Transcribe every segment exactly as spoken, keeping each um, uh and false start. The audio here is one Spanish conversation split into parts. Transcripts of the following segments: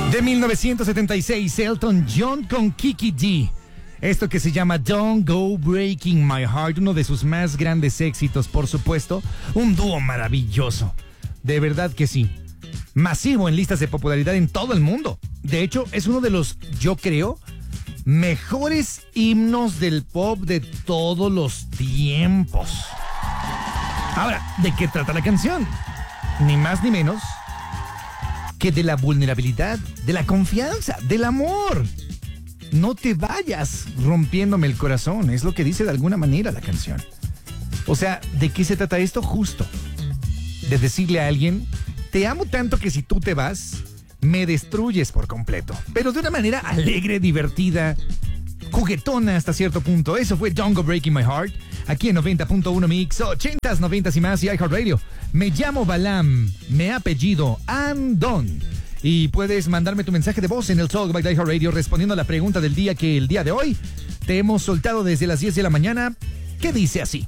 De mil novecientos setenta y seis, Elton John con Kiki D. Esto que se llama Don't Go Breaking My Heart, uno de sus más grandes éxitos, por supuesto. Un dúo maravilloso. De verdad que sí. Masivo en listas de popularidad en todo el mundo. De hecho, es uno de los, yo creo, mejores himnos del pop de todos los tiempos. Ahora, ¿de qué trata la canción? Ni más ni menos que de la vulnerabilidad, de la confianza, del amor. No te vayas rompiéndome el corazón, es lo que dice de alguna manera la canción. O sea, ¿de qué se trata esto? Justo de decirle a alguien, te amo tanto que si tú te vas, me destruyes por completo. Pero de una manera alegre, divertida, juguetona hasta cierto punto. Eso fue Don't Go Breaking My Heart, aquí en noventa punto uno Mix, ochentas, noventas y más y iHeartRadio. Me llamo Balam, me apellido Andón. Y puedes mandarme tu mensaje de voz en el Talk by iHeartRadio respondiendo a la pregunta del día que el día de hoy te hemos soltado desde las diez de la mañana, que dice así.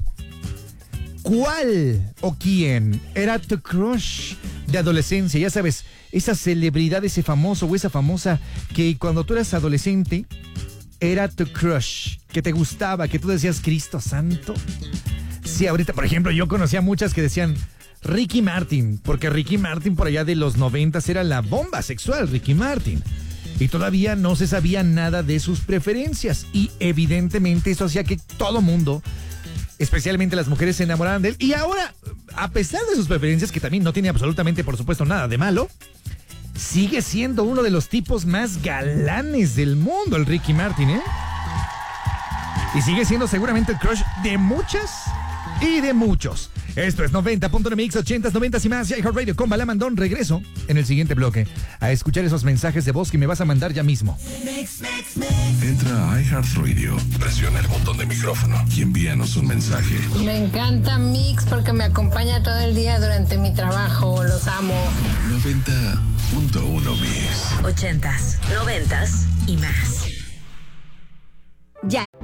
¿Cuál o quién era tu crush de adolescencia? Ya sabes, esa celebridad, ese famoso o esa famosa que cuando tú eras adolescente era tu crush, que te gustaba, que tú decías, Cristo Santo. Sí, ahorita, por ejemplo, yo conocía muchas que decían Ricky Martin, porque Ricky Martin por allá de los noventas era la bomba sexual, Ricky Martin. Y todavía no se sabía nada de sus preferencias. Y evidentemente eso hacía que todo mundo, especialmente las mujeres, se enamoraran de él. Y ahora, a pesar de sus preferencias, que también no tiene absolutamente, por supuesto, nada de malo, sigue siendo uno de los tipos más galanes del mundo, el Ricky Martin, ¿eh? Y sigue siendo seguramente el crush de muchas y de muchos. Esto es noventa punto uno Mix, ochentas, noventas y más, y iHeartRadio con Balam Andón. Regreso en el siguiente bloque a escuchar esos mensajes de voz que me vas a mandar ya mismo. Entra a iHeartRadio, presiona el botón de micrófono y envíanos un mensaje. Me encanta Mix porque me acompaña todo el día durante mi trabajo. Los amo. noventa punto uno Mix. Ochentas, noventas y más. Ya.